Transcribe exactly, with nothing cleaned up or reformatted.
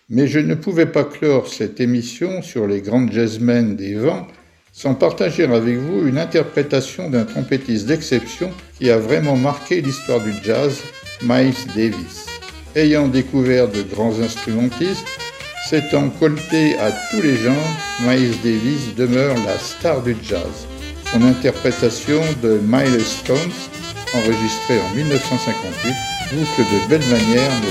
Mais je ne pouvais pas clore cette émission sur les grandes jazzmen des vents sans partager avec vous une interprétation d'un trompettiste d'exception qui a vraiment marqué l'histoire du jazz, Miles Davis. Ayant découvert de grands instrumentistes, s'étant colleté à tous les genres, Miles Davis demeure la star du jazz. Son interprétation de Milestones, enregistrée en mille neuf cent cinquante-huit, boucle de belle manière